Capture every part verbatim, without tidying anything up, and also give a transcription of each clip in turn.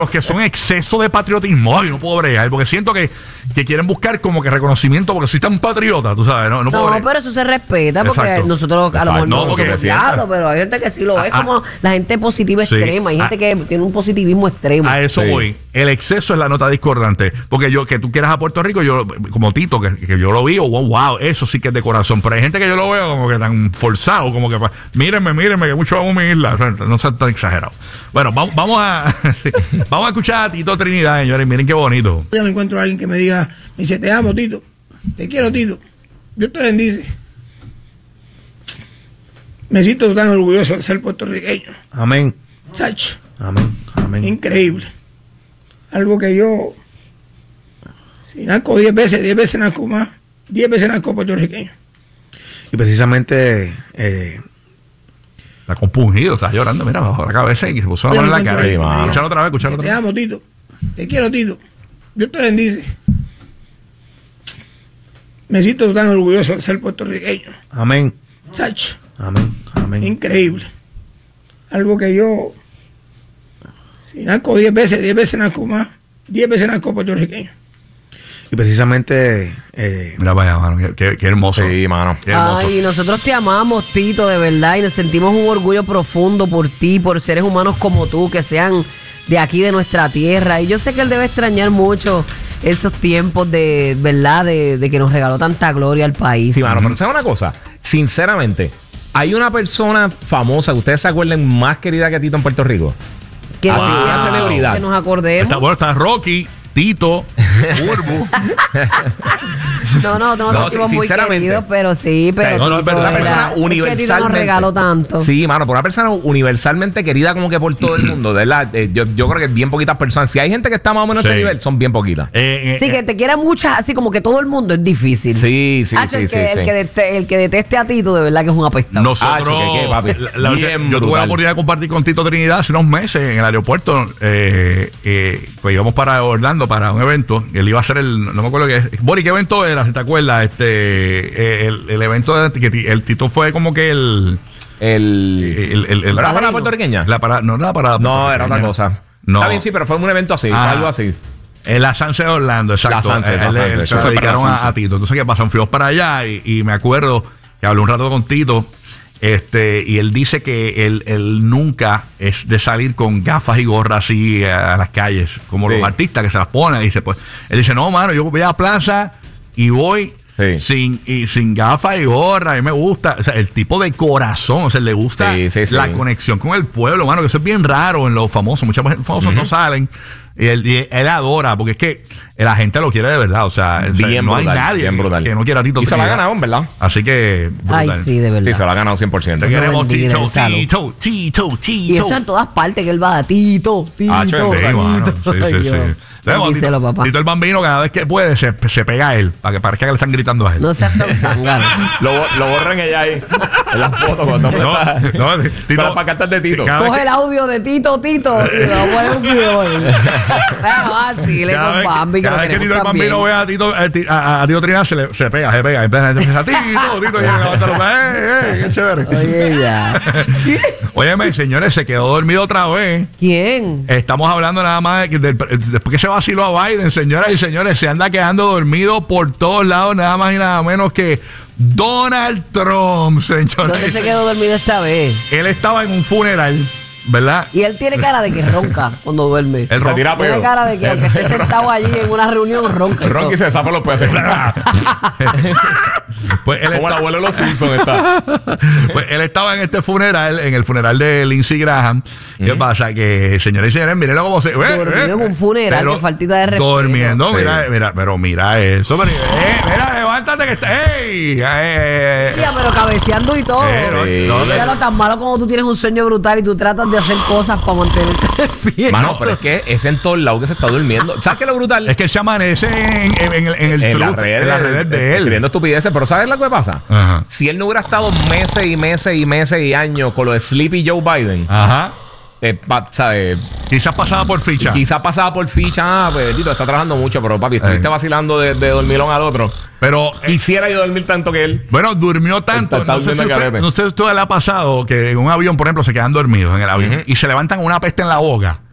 los que son exceso de patriotismo. Ay, no puedo bregar, porque siento que, que quieren buscar como que reconocimiento porque soy tan patriota, tú sabes. No, no, no pero eso se respeta porque Exacto. nosotros a lo mejor no, no porque, claro, pero hay gente que sí lo ve a, como la gente positiva sí, extrema. Hay gente a, que tiene un positivismo extremo. A eso sí. voy. El exceso es la nota discordante. Porque yo, que tú quieras a Puerto Rico, yo como Tito, que, que yo lo vi, oh, wow, wow, eso sí que es de corazón. Pero hay gente que yo lo veo como que tan forzado, como que mírenme, mírenme, que mucho vamos a mi isla. O sea, no sean tan exagerados. Bueno, vamos, vamos a vamos a escuchar a Tito Trinidad, señores. Miren qué bonito. Ya me encuentro a alguien que me diga, me dice, te amo, Tito, te quiero, Tito, Dios te bendice. Me siento tan orgulloso de ser puertorriqueño. Amén. Chacho. Amén. Amén. Increíble. Algo que yo, si nazco diez veces, diez veces nazco más, diez veces nazco puertorriqueño. Y precisamente... Eh, Está compungido, está llorando, mira, bajo la cabeza y se puso la mano en la cara. Sí, Escuchalo otra vez, escuchalo otra Te vez. amo, Tito, te quiero, Tito, Dios te bendice. Me siento tan orgulloso de ser puertorriqueño. amén. Chacho. Amén. Amén. Increíble. Algo que yo, si nazco diez veces, diez veces nazco más, diez veces nazco puertorriqueño. Y precisamente... Eh, Mira, vaya, mano, qué, qué, qué hermoso. Sí, mano. Qué hermoso. Ay, nosotros te amamos, Tito, de verdad, y nos sentimos un orgullo profundo por ti, por seres humanos como tú, que sean de aquí, de nuestra tierra. Y yo sé que él debe extrañar mucho esos tiempos de, ¿verdad?, de, de que nos regaló tanta gloria al país. Sí, mano, pero ¿sabes una cosa? Sinceramente, hay una persona famosa que ustedes se acuerden más querida que Tito en Puerto Rico. Que, Así, wow, una celebridad. que nos acordemos. Está, bueno, está Rocky, Tito, Urbu. No, no, nosotros No, somos muy sinceramente. queridos, pero sí, pero No, no, es Tito verdad, una era- persona es que Tito universalmente. nos regaló tanto. Sí, mano, por una persona universalmente querida como que por todo el mundo, de verdad. Eh, yo, yo creo que bien poquitas personas. Si hay gente que está más o menos a Sí. ese nivel, son bien poquitas. Eh, eh, Sí, que te quiera muchas, así como que todo el mundo es difícil. Sí, sí, Hacho, sí, el, sí, que, sí. el, que dete- el que deteste a Tito, de verdad que es un apestado. Nosotros, Ah, ¿qué, qué, papi? la- la- Bien yo tuve la brutal. oportunidad de compartir con Tito Trinidad hace unos meses en el aeropuerto. Eh, eh, pues íbamos para Orlando para un evento. Él iba a hacer el, no me acuerdo qué es. Bori, ¿qué evento era? Si te acuerdas, este, eh, el, el evento de, que ti- el Tito fue como que el, El. el, el, el- ¿Era padrino. para puertorriqueña? la parada, no, no era parada. No, era otra puertorriqueña. cosa. No. Está bien, sí, pero fue un evento así, Ah. algo así. En la Sanse de Orlando, exacto. La Sanse, Eh, la él- Sanse, él eso se fue dedicaron para la a, Sanse. a Tito. Entonces, ¿qué pasó? Fuimos para allá y, y me acuerdo que hablé un rato con Tito. Este, y él dice que él, él nunca es de salir con gafas y gorras así a las calles, como Sí. los artistas que se las ponen. Y dice, pues, él dice, no, mano, yo voy a la plaza y voy Sí. sin, y sin gafas y gorra. A mí me gusta, o sea, el tipo de corazón, o sea, le gusta Sí, sí, sí. la conexión con el pueblo, mano, que eso es bien raro en los famosos. Muchos famosos no salen. Y él, y él adora, porque es que la gente lo quiere de verdad. O sea, o sea, Bien no brutal, hay nadie bien que, brutal. que no quiera a Tito Y se lo ha Trinidad. ganado, en verdad. Así que, Ay, brutal. sí, de verdad. Sí, se lo ha ganado cien por ciento. Te queremos, bendiga Tito, en salud. Tito, Tito, Tito. Y eso en todas partes que él va a Tito, Tito, Ah, chévere, Sí, mano. Tito. Sí, sí, Ay, sí. Dios. Tenemos a Díselo, Tito, papá. Tito el Bambino, cada vez que puede, se, se pega a él, para que parezca que le están gritando a él. No seas tan zángano. Lo, bo- lo borran ella ahí. En la foto cuando No, está. no, Con Tito- las pancartas de Tito. cada vez Coge que- el audio de Tito, Tito, y lo voy a poner un video. Pero así le Cada con vez, Bambi, que cada lo vez que Tito queremos el Bambino también. ve a Tito, a, Ti- a, a Tito Trinidad, se, le, se pega, se pega. Empieza, empieza Tito, Tito, y levanta los brazos. ¡Eh, eh! ¡Qué chévere! Oye, ya. Óyeme, señores, se quedó dormido otra vez. ¿Quién? Estamos hablando nada más de que del- después que se vaciló a Biden, señoras y señores, se anda quedando dormido por todos lados, nada más y nada menos que Donald Trump, señores. ¿Dónde se quedó dormido esta vez? Él estaba en un funeral, ¿verdad? Y él tiene cara de que ronca cuando duerme. Él Se ron- tira Tiene pedo. cara de que aunque esté sentado allí en una reunión, ronca. y Ron todo. que se desapa los peces. pues, él Como el está- abuelo de los Simpsons está. pues él estaba en este funeral, en el funeral de Lindsey Graham. ¿Qué pasa? Que, señores y señores, mírenlo cómo se... eh, Durmió eh, en un funeral, pero qué faltita de respeto. Durmiendo, Sí. mira, mira, pero mira eso. Pero, eh, mira, levántate que está... ¡Ey! Eh, eh, Tía, pero cabeceando y todo. eh, no, Sí. no, Mira lo tan malo como tú tienes un sueño brutal y tú tratas de hacer cosas para mantenerte despierto. Mano, pero es que es en todos lados que se está durmiendo. ¿Sabes qué es lo brutal? Es que él se amanece en, en, en el, en el en las truth, redes, en las redes de él. escribiendo estupideces. Pero ¿sabes lo que pasa? Ajá. Si él no hubiera estado meses y meses y meses y años con lo de Sleepy Joe Biden, Ajá. eh, pa- ¿sabes? Quizás pasaba por ficha. Quizás pasaba por ficha. Ah, pues Tito está trabajando mucho, pero papi, estuviste Eh. vacilando de, de dormilón al otro. Pero, eh, Quisiera yo dormir tanto que él. bueno, durmió tanto. Está- está No sé, si durmiendo usted, carete. no sé si a usted le ha pasado que en un avión, por ejemplo, se quedan dormidos en el avión Ujú. y se levantan con una peste en la boca. Y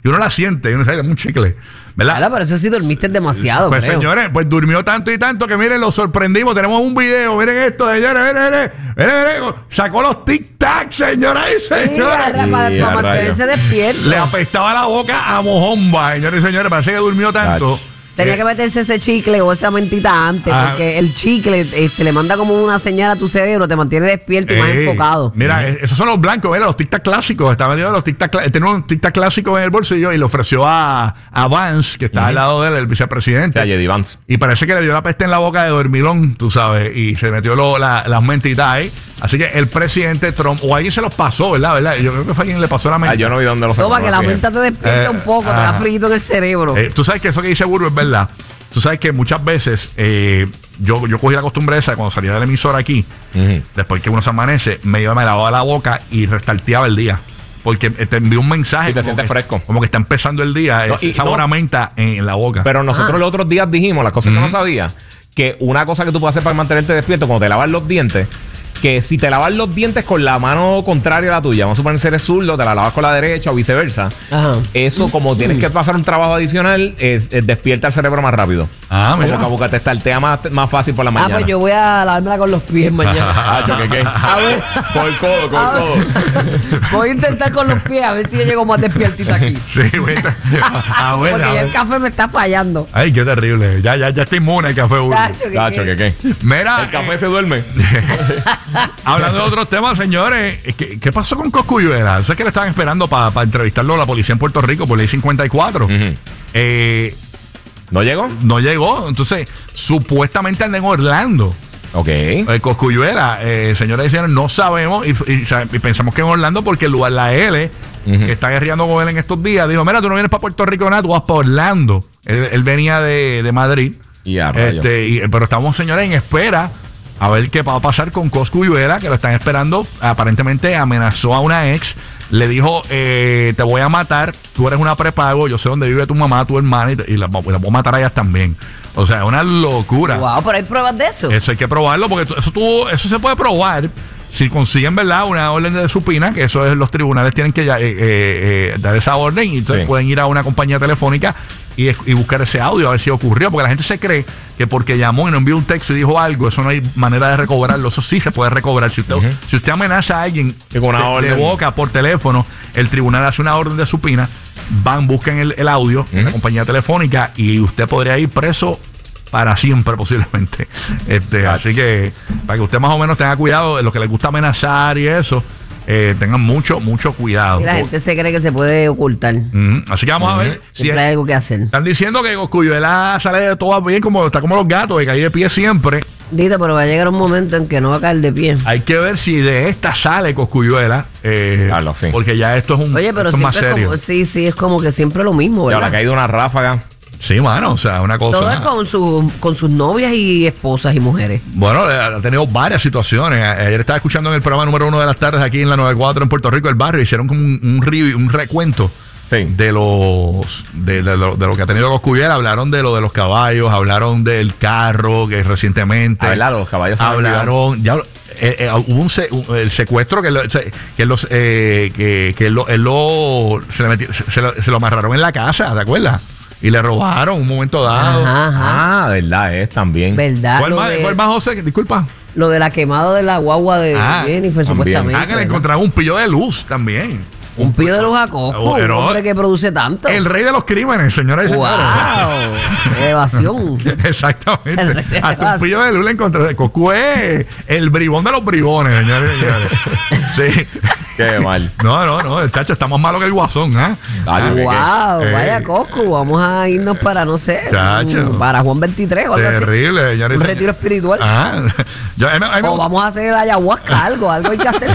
y uno la siente, y uno sabe, es un chicle, ¿verdad? Claro, pero eso sí dormiste demasiado, Pues creo. señores, pues durmió tanto y tanto que miren, lo sorprendimos. Tenemos un video, miren esto, señores, miren, miren, miren, miren, sacó los tic-tac, señoras y Sí, señores. para, para- Y a para mantenerse despierto. Le apestaba la boca a mojomba, señores y señores. Parece que durmió tanto. Ach. Tenía Eh, que meterse ese chicle o esa mentita antes, Ah. porque el chicle este, le manda como una señal a tu cerebro, te mantiene despierto y más Ey, enfocado. Mira, eh, esos son los blancos, ¿verdad? Los tic-tac clásicos. Estaba vendiendo los tic-tac clásicos. Tenía un tic-tac clásico en el bolsillo y le ofreció a, a Vance, que está al lado de él, el O vicepresidente. sea, Jedi Vance. Y parece que le dio la peste en la boca de dormilón, tú sabes, y se metió lo- la- las mentitas ahí. Así que el presidente Trump, o alguien se los pasó, ¿verdad? ¿verdad? Yo creo que fue alguien le pasó la mente. Ah, yo no vi dónde lo sacó. Toma, que la fíjate. menta te despierta Eh, un poco, te ah. da frito en el cerebro. Eh, tú sabes que eso que dice Burbu es verdad. Tú sabes que muchas veces eh, yo, yo cogí la costumbre esa de cuando salía del emisor aquí, Ujú. después que uno se amanece, me iba, me lavaba la boca y restarteaba el día. Porque eh, te envió un mensaje. Sí, te como sientes que- fresco. Como que está empezando el día, No, eh, y- sabor no. a menta en, en la boca. Pero nosotros Ah. los otros días dijimos, las cosas que no sabía, que una cosa que tú puedes hacer para mantenerte despierto cuando te lavas los dientes, que si te lavas los dientes con la mano contraria a la tuya, vamos a suponer si eres zurdo, te la lavas con la derecha o viceversa. Ajá. Eso, como tienes que pasar un trabajo adicional, es, es despierta el cerebro más rápido. Ah, mira. Como que, como que te estartea más, más fácil por la Ah, mañana. pues yo voy a lavármela con los pies mañana. Ah, ¿qué, qué? A ver. Con el codo, con A el codo. ver. Voy a intentar con los pies a ver si yo llego más despiertito aquí. Sí, güey. Ah, bueno, Porque a ya ver. el café me está fallando. Ay, qué terrible. Ya, ya, ya está inmune el café Burbu. Tacho, que- Tacho, ¿qué, qué? Mira, El café eh, se duerme. hablando de otros temas, señores, ¿qué, qué pasó con Cosculluela? Eso es que le estaban esperando para entrevistarlo a la policía en Puerto Rico por ley cincuenta y cuatro. Ujú. eh, ¿No llegó? no llegó. Entonces, supuestamente anda en Orlando. Ok. El Cosculluela, eh, señoras y señores, no sabemos y, y sa- y pensamos que en Orlando porque el lugar, la L, Ujú. que está guerreando con él en estos días, dijo, mira, tú no vienes para Puerto Rico nada, tú vas para Orlando. Él, él venía de, de Madrid. Y a rayos. Este, y- pero estamos, señores, en espera a ver qué va a pasar con Cosculluela, que lo están esperando. Aparentemente amenazó a una ex. Le dijo, eh, te voy a matar, tú eres una prepago, yo sé dónde vive tu mamá, tu hermana, y, te- y las la voy a matar a ellas también. O sea, es una locura. Wow, pero hay pruebas de eso. Eso hay que probarlo, porque tú- eso, tú, eso se puede probar si consiguen, ¿verdad?, una orden de supina, que eso es, los tribunales tienen que ya, eh, eh, eh, dar esa orden, y entonces Sí. pueden ir a una compañía telefónica y, y buscar ese audio a ver si ocurrió, porque la gente se cree que porque llamó y no envió un texto y dijo algo, eso no hay manera de recobrarlo. Eso sí se puede recobrar. Si usted, Ujú. si usted amenaza a alguien Y con una de, de orden. boca por teléfono, el tribunal hace una orden de supina, van, buscan el, el audio en la Ujú. compañía telefónica y usted podría ir preso para siempre posiblemente. Este, así que para que usted más o menos tenga cuidado de lo que le gusta amenazar y eso, eh, tengan mucho, mucho cuidado. Y la gente se cree que se puede ocultar. Ujú. Así que vamos a ver si Siempre hay algo que hacer. están diciendo que Cosculluela sale de todo bien, como está como los gatos, de caer de pie siempre. Dito, pero va a llegar un momento en que no va a caer de pie. Hay que ver si de esta sale Cosculluela, eh, Claro, sí. porque ya esto es un Oye, pero esto es más siempre es serio. como, sí, sí, es como que siempre lo mismo, Ya ¿verdad? le ha caído una ráfaga. Sí, mano, o sea, una cosa. Todo es con, su, con sus novias y esposas y mujeres. Bueno, eh, ha tenido varias situaciones. A- Ayer estaba escuchando en el programa número uno de las tardes aquí en la noventa y cuatro en Puerto Rico, el barrio, hicieron como un, un, review- un recuento Sí. de los de, de lo, de lo que ha tenido Cosculluela. Hablaron de lo de los caballos, hablaron del carro que recientemente. Ah, ¿verdad? Los caballos se me hablaron. Ya, eh, eh, hubo un, se- un- el secuestro que, lo, se- que los eh, que, que él lo, él lo- se, le metió- se- se lo, se lo amarraron en la casa, ¿te acuerdas? Y le robaron un momento dado. Ajá, ajá. Ah, verdad, es también. ¿Verdad? ¿Cuál Lo más, de, cuál más, José? Disculpa. lo de la quemada de la guagua de Ah, Jennifer, también. supuestamente. Ah, que le ¿verdad? encontraron un pillo de luz también. Un pillo de luz a Coscu, un Pero- hombre que produce tanto. El rey de los crímenes, señoras y señores. ¡Wow! Evasión. El Exactamente. rey de Hasta las- un pillo de luz le encontré. Coscu es el bribón de los bribones, señores y señores. Sí. Qué mal. No, no, no. El chacho está más malo que el guasón, ¿ah? Tacho, ¿qué, qué? ¡Wow! Eh. Vaya Coscu, vamos a irnos para, no sé, Chacho. mm, para Juan veintitrés o algo así. Terrible, señores. Un y retiro señores. espiritual. Ah. Yo, a, mí, a mí me O gusta- vamos a hacer el ayahuasca, algo, algo hay que hacer.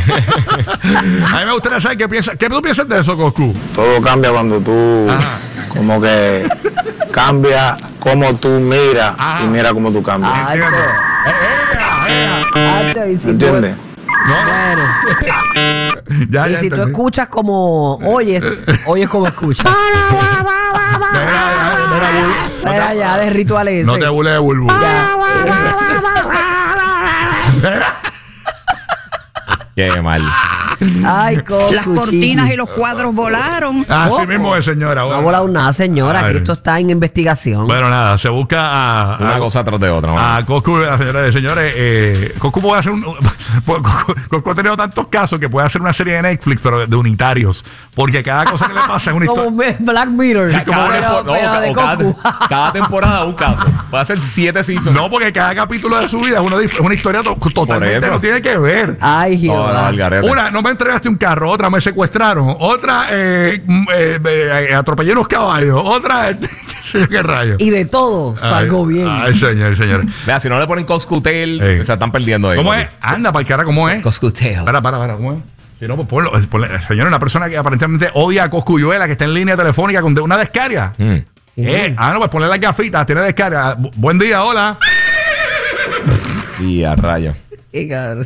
a mí me gustaría saber qué piensas. ¿Qué tú piensas de eso, Coscu? Todo cambia cuando tú, Ajá. como que cambia como tú miras Ajá. y mira como tú cambias. Ah, Entiendo. Acho. Eh, eh, ah, eh. Acho, y si tú- ¿Entiendes? No, Bueno, ya, y ya si tú entendí. escuchas como oyes, oyes como escuchas. Mira, mira, mira, Bul- no te- Mira ya, de rituales ese. No te burles de Bulbu. Ya. Qué mal. Ay, Coscu, Las cortinas chiqui. y los cuadros volaron. Así Oh, mismo es, señora. No Bueno. ha volado nada, señora, Ay. que esto está en investigación. Bueno, nada, se busca a, Una a- cosa tras de otra. ¿no? a Coscu, a señores, señores, eh, Coscu puede hacer un. Coscu, Coscu ha tenido tantos casos que puede hacer una serie de Netflix, pero de, de unitarios. Porque cada cosa que le pasa es una Como historia. Black Mirror. Cada, pero, tempo- no, pero ca- de o cada- Coscu. cada temporada un caso. Puede hacer siete seasons. No, porque cada capítulo de su vida es una, dif- es una historia to- totalmente eso. no tiene que ver. Ay, No, no, Jehová. al garete. Una, no me entregaste un carro, otra me secuestraron, otra eh, mm, eh, eh, atropellé unos caballos, otra qué rayos. Y de todo salgo Ay, bien. Ay, señor, señor. Vea, si no le ponen Coscu Tales, Ey. se están perdiendo ahí. ¿Cómo es? Anda, para el cara, ¿cómo es? Coscu Tales. Para, para, para, ¿cómo es? Si no, pues ponlo, ponle- señor, una persona que aparentemente odia a Coscuyuela, que está en línea telefónica con de- una descarga. Mm. Eh, ah, no, pues ponle las gafitas, tiene descarga. Bu- buen día, hola. Y a rayo. Qué cabrón.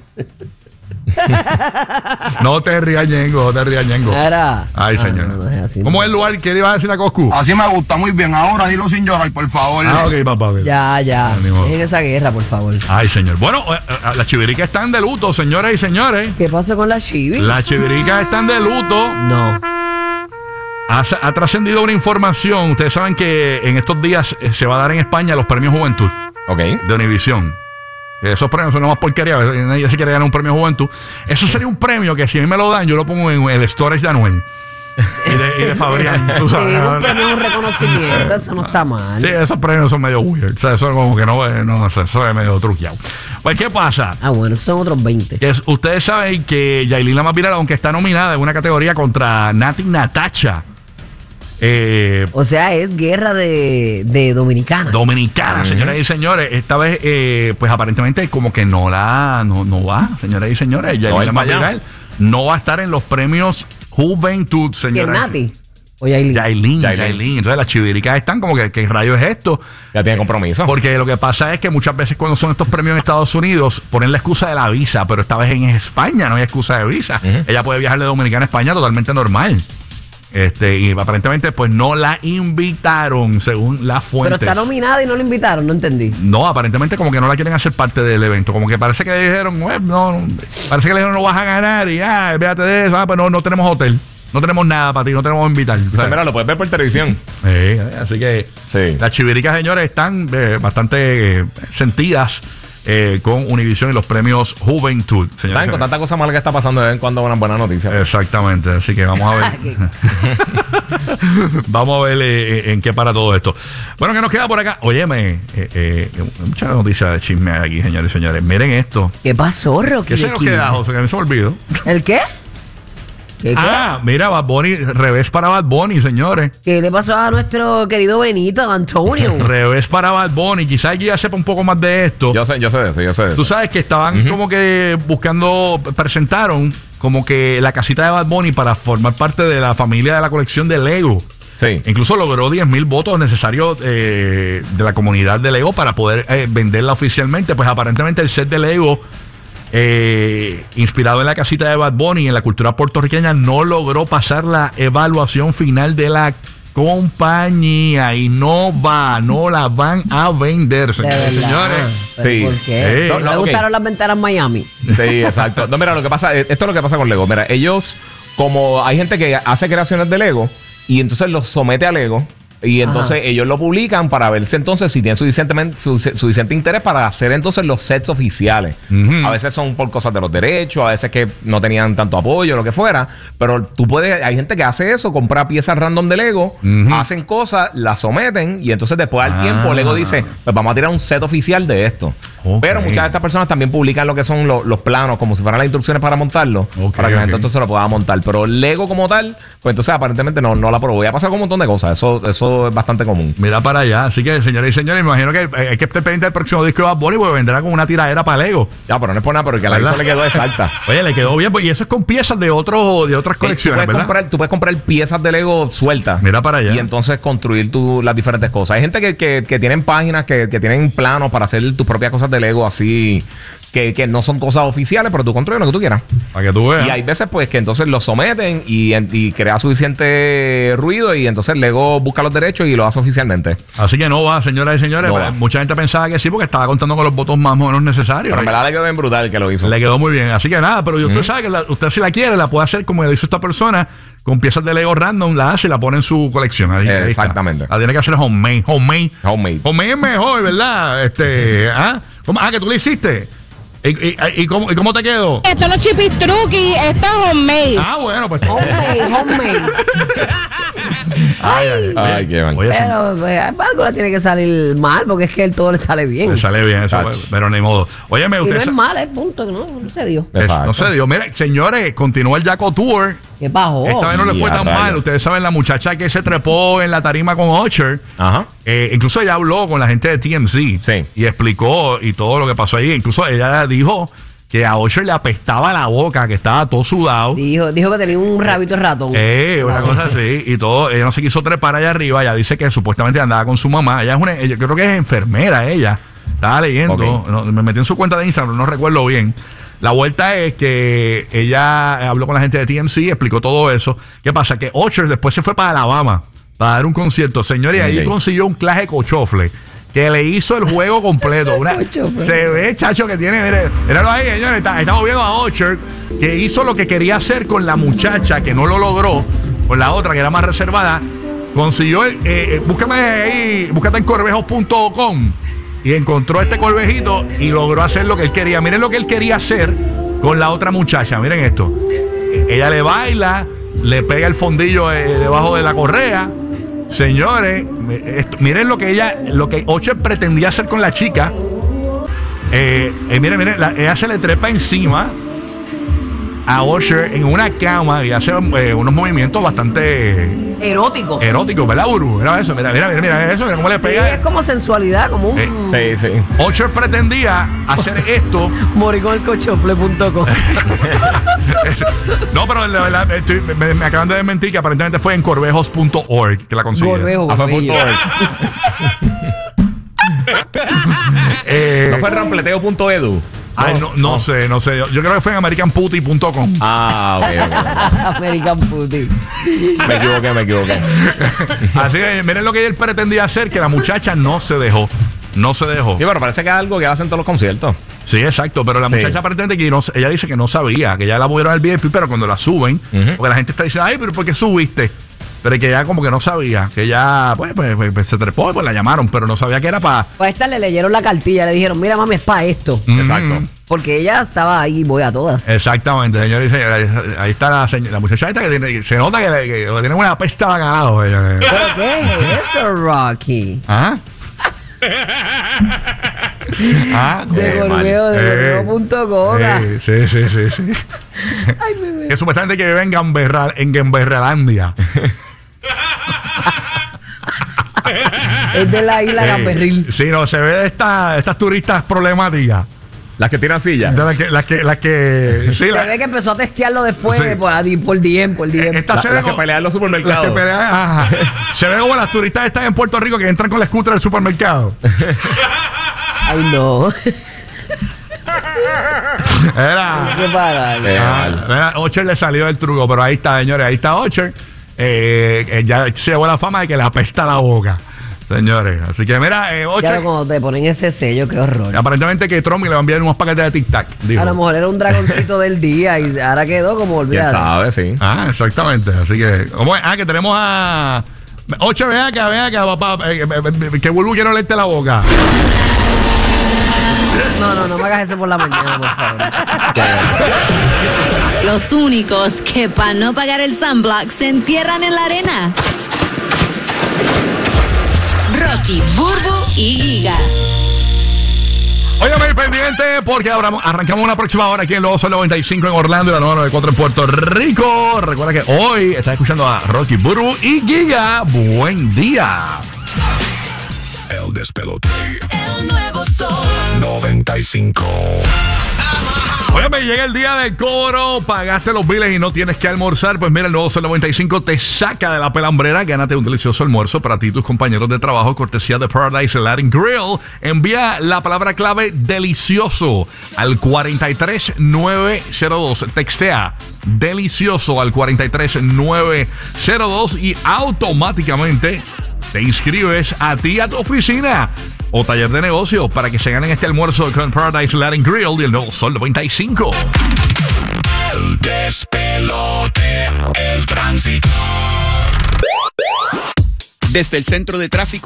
No te rías, Ñengo, no te rías, Ñengo. Era. Ay, Ah, señor. no, no es así, ¿Cómo no. es el lugar que le iba a decir a Coscu? Así me gusta muy bien. Ahora dilo sin llorar, por favor. Ah, ok, papá. ok. Ya, ya. Ah, ni modo. Dejen esa guerra, por favor. Ay, señor. Bueno, eh, eh, las chiviricas están de luto, señoras y señores. ¿Qué pasó con la Chibi? Las chiviricas están de luto. No. Ha, ha trascendido una información. Ustedes saben que en estos días eh, se va a dar en España los premios Juventud Ok. de Univisión. Que esos premios son una más porquería. Nadie se quiere ganar un premio Juventud. Eso sería un premio que si a mí me lo dan, yo lo pongo en el storage de Anuel. Y de, y de Fabrián. Tú Sí, sabes. un premio, un reconocimiento, eso no está mal. Sí, esos premios son medio weird. O sea, eso como que no, eh, no sé, eso es medio truqueado. Pues, ¿qué pasa? Ah, bueno, son otros veinte. Que es- ustedes saben que Yailin la más viral, aunque está nominada en una categoría contra Nati Natacha, eh, O sea, es guerra de, de dominicanas. dominicana, señoras y señores. Esta vez, eh, pues aparentemente como que no la no, no va, señoras y señores. Yailin va a ir la más para allá. viral no va a estar en los premios Juventud, ¿Quién, señoras. Nati? O Yailin. Yailin, Yailin. Yailin. Entonces las chiviricas están como que, ¿qué rayo es esto? Ya tiene compromiso. Porque lo que pasa es que muchas veces cuando son estos premios en Estados Unidos ponen la excusa de la visa, pero esta vez en España no hay excusa de visa. Ujú. Ella puede viajar de Dominicana a España totalmente normal. Este, y aparentemente pues no la invitaron según las Pero fuentes. está nominada y no la invitaron, no entendí. No, aparentemente como que no la quieren hacer parte del evento. Como que parece que le dijeron, "Bueno, no, parece que le dijeron no vas a ganar y ah, véate de eso, ah, pues no, no tenemos hotel. No tenemos nada para ti, no tenemos invitar. Dice, ¿sabes? mira, lo puedes ver por televisión. Sí, así que Sí. las chiviricas, señores, están eh, bastante eh, sentidas eh, con Univision y los premios Juventud. Señores, Saben, con tanta cosa mala que está pasando de vez en cuando una buena noticia. exactamente, así que vamos a ver. Vamos a ver eh, en qué para todo esto. Bueno, ¿qué nos queda por acá? Óyeme, eh, eh, muchas noticias de chisme aquí, señores y señores. Miren esto. ¿Qué pasó, Rocky? ¿Qué se nos Aquí? queda, José? Que a mí se me olvidó. ¿El qué? ¿Qué, qué? Ah, mira, Bad Bunny, revés para Bad Bunny, señores. ¿Qué le pasó a nuestro querido Benito, Antonio? Revés para Bad Bunny. Quizás ella sepa un poco más de esto. Yo sé, yo sé de eso, yo sé de Tú eso. sabes que estaban como que buscando, presentaron como que la casita de Bad Bunny para formar parte de la familia de la colección de Lego. Sí. Incluso logró diez mil votos necesarios eh, de la comunidad de Lego para poder eh, venderla oficialmente. Pues aparentemente el set de Lego, eh, inspirado en la casita de Bad Bunny, en la cultura puertorriqueña, no logró pasar la evaluación final de la compañía y no va, no la van a vender, De señores y verdad. señores. ¿Pero Sí. ¿Por qué? Sí. ¿No, No, no, le ok. gustaron las ventanas Miami? Sí, exacto. No, mira, lo que pasa, esto es lo que pasa con Lego. Mira, ellos, como hay gente que hace creaciones de Lego y entonces los somete a Lego. Y entonces Ajá. ellos lo publican para verse entonces si tienen suficientemente, su- suficiente interés para hacer entonces los sets oficiales. Ujú. A veces son por cosas de los derechos, a veces que no tenían tanto apoyo, lo que fuera. Pero tú puedes, hay gente que hace eso, compra piezas random de Lego, Ujú. hacen cosas, las someten y entonces después al Ah. tiempo Lego dice, pues vamos a tirar un set oficial de esto. Ok. Pero muchas de estas personas también publican lo que son lo- los planos, como si fueran las instrucciones para montarlo, Ok, para que la ok. gente entonces lo pueda montar. Pero Lego como tal, pues entonces aparentemente no, no la aprobó. Y ha pasado con un montón de cosas. Eso, eso es bastante común. Mira para allá. Así que, señores y señores, me imagino que eh, hay que estar pendiente del próximo disco de Bad Bunny porque vendrá con una tiradera para Lego. Ya, pero no es por nada, pero que a la ¿Verdad? hizo le quedó exacta. Oye, le quedó bien. pues, Y eso es con piezas de, otros de otras Eh, colecciones, tú, puedes ¿verdad? comprar, tú puedes comprar piezas de Lego sueltas. Mira para allá. Y entonces construir tu- las diferentes cosas. Hay gente que, que, que tienen páginas que, que tienen planos para hacer tus propias cosas de de Lego así que, que no son cosas oficiales, pero tú construyes lo que tú quieras. Para que tú veas. Y hay veces pues que entonces lo someten y, y crea suficiente ruido y entonces Lego busca los derechos y lo hace oficialmente. Así que no va, señoras y señores. No va. Mucha gente pensaba que sí porque estaba contando con los votos más o menos necesarios. Pero en verdad le quedó bien brutal que lo hizo. Le quedó muy bien. Así que nada, pero usted sabe que la- usted si la quiere, la puede hacer como le hizo esta persona, con piezas de Lego random, la hace y la pone en su colección. Ahí, ahí está. Exactamente. La tiene que hacer homemade. Homemade. Homemade. Homemade es mejor, ¿verdad? Este, ¿ah? ¿Cómo? Ah, que tú le hiciste. ¿Y, y, y cómo, y cómo te quedó? Esto no es chipistruqui, esto es homemade. Ah, bueno, pues. Homemade, homemade. Ay, ay, Ay, oye, qué mal. oye, Pero pues, algo le tiene que salir mal porque es que él todo le sale bien. le sale bien eso, Tacho. pero ni modo. Óyeme, Y usted no es sa- mal, es punto que no, no se dio. es- Exacto. no se dio. Mira, señores, continúa el Jaco Tour. ¿Qué pasó? Esta vez no le y fue a tan rayos. mal. Ustedes saben, la muchacha que se trepó en la tarima con Usher. Ajá. Eh, incluso ella habló con la gente de T M Z Sí. y explicó y todo lo que pasó ahí. Incluso ella dijo que a Usher le apestaba la boca, que estaba todo sudado. Dijo, dijo que tenía un rabito de ratón. Eh, una cosa así y todo. Ella no se quiso trepar allá arriba. Ella dice que supuestamente andaba con su mamá. Ella es una, ella, creo que es enfermera ella. Estaba leyendo. Ok. No, me metí en su cuenta de Instagram, no recuerdo bien. La vuelta es que ella habló con la gente de T M Z, explicó todo eso. ¿Qué pasa? Que Usher después se fue para Alabama para dar un concierto. Señores, ahí Ok. consiguió un claje de cochofle que le hizo el juego completo. Una- Cochofle. se ve, chacho, que tiene. Mire, míralo ahí, señores. Está- Estamos viendo a Usher que hizo lo que quería hacer con la muchacha que no lo logró, con la otra que era más reservada. Consiguió, el- eh, eh, búscame ahí, búscate en corvejos punto com y encontró este corvejito y logró hacer lo que él quería. Miren lo que él quería hacer con la otra muchacha. Miren esto. Eh, Ella le baila, le pega el fondillo eh, debajo de la correa. Señores, eh, esto- miren lo que ella, lo que Usher pretendía hacer con la chica. Eh, eh, miren, miren, la- ella se le trepa encima a Usher en una cama y hace eh, unos movimientos bastante Erótico. eróticos, ¿verdad, Uru? Mira eso, mira, mira, mira, mira eso, mira cómo le Sí, pega. es como sensualidad, como un Eh, Sí, sí. Usher pretendía hacer esto. moriconelcochofle punto com. No, pero la verdad, estoy- me, me acaban de desmentir que aparentemente fue en corvejos punto org que la consiguieron. Corvejo, Ah, fue punto bello. org. Eh, ¿No fue rampleteo punto edu? ay, no, no sé, no sé. Yo, yo creo que fue en american putty punto com. Ah, ok, American Putty. ok. Me equivoqué, me equivoqué. Así que miren lo que él pretendía hacer, que la muchacha no se dejó. No se dejó. Sí, pero parece que es algo que hacen todos los conciertos. Sí, exacto, pero la Sí. muchacha pretende que no, ella dice que no sabía, que ya la movieron al V I P, pero cuando la suben, Ujú. porque la gente está diciendo, ay, pero ¿por qué subiste? Pero que ella como que no sabía, que ella pues, pues, pues, pues, se trepó y pues la llamaron, pero no sabía que era para... Pues a esta le leyeron la cartilla, le dijeron, mira mami, es para esto. Exacto. Porque ella estaba ahí, voy a todas. Exactamente, señores y señores, ahí está la, señora- la muchacha esta que tiene, se nota que, le- que tiene una pesta ganado. ¿Pero qué es eso, Rocky? ¿Ah? Ah, De Qué mal. corveo, de Eh, corveo punto com. eh, sí, sí, sí, sí. Ay, bebé. Que supuestamente que vive en Gamberra, en Gamberralandia. Es de la isla Eh, Gamberril. Sí, no, se ve de esta- estas turistas problemáticas. Las que tiran sillas. De las que, las que, las que, sí, Se la- ve que empezó a testearlo después Sí. por, por D M, por D M. esta La- se ve las que como- pelean en los las supermercados. que pelean, ajá. Se ve como las turistas estas en Puerto Rico que entran con la scooter al supermercado. Ay, no. Era, Qué para. Eh, ah, mal. era, Ocher le salió del truco, pero ahí está, señores, ahí está Ocher. Eh, eh, ya se llevó la fama de que le apesta la boca, señores. Así que mira, eh, Ya Ocher, lo cuando te ponen ese sello, qué horror. aparentemente que Trump le va a enviar unos paquetes de Tic Tac. Dijo. A lo mejor era un dragoncito del día y ahora quedó como ¿Quién olvidado. sabe? Sí. Ah, exactamente. Así que, ¿cómo es? Ah, que tenemos a. Ocho, ven acá, ven acá, papá. eh, eh, eh, que Bulbu quiero leerte la boca. No, no, no me hagas eso por la mañana, por favor. Los únicos que para no pagar el sunblock se entierran en la arena. Rocky, Burbu y Giga. Óyame, pendiente, porque ahora arrancamos una próxima hora aquí en Los noventa y cinco en Orlando y la nueva noventa y cuatro en Puerto Rico. Recuerda que hoy estás escuchando a Rocky, Burbu y Giga. Buen día. El despelote. El nuevo Sol. noventa y cinco. Oye, me llega el día del cobro, pagaste los biles y no tienes que almorzar. Pues mira, el nuevo Sol noventa y cinco te saca de la pelambrera. Gánate un delicioso almuerzo para ti y tus compañeros de trabajo, cortesía de Paradise Latin Grill. Envía la palabra clave delicioso al cuarenta y tres nueve cero dos. Textea delicioso al cuarenta y tres nueve cero dos y automáticamente te inscribes a ti y a tu oficina o taller de negocio para que se ganen este almuerzo con Paradise Latin Grill y el nuevo Sol noventa y cinco. El despelote. El tránsito. Desde el centro de tráfico